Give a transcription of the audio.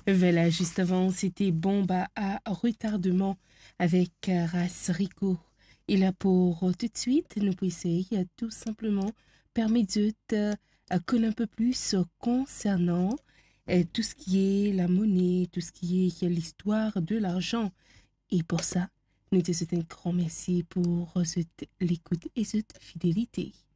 Voilà, juste avant, c'était Bomba à retardement avec Ras Rico. Et là, pour tout de suite, nous pouvons essayer tout simplement permettre de connaître un peu plus concernant tout ce qui est la monnaie, tout ce qui est l'histoire de l'argent. Et pour ça, nous te souhaitons un grand merci pour l'écoute et cette fidélité.